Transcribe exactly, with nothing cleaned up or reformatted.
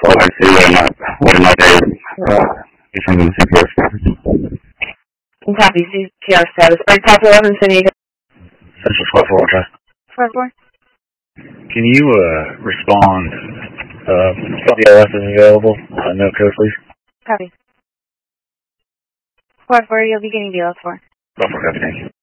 Oh, I see. What am I, what am I doing? Uh, if I'm going to C P R status. Copy, C P R status. Break top eleven, San Diego. Central twelve four, okay. four four. Can you, uh, respond, uh, if the L F is available, uh, no code, please? Copy. four four, you'll be getting D L S four. twelve four, copy, thank you.